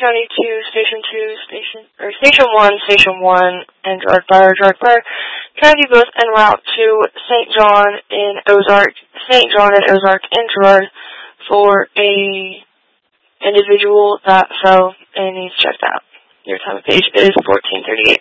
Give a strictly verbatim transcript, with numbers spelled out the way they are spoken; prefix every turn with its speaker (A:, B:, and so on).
A: County two, Station two, Station, or Station one, Station one, and Gerard Fire, Gerard Fire. County both en route to Saint John in Ozark, Saint John in Ozark, and Gerard for a individual that fell and needs checked out. Your time of page is fourteen thirty-eight.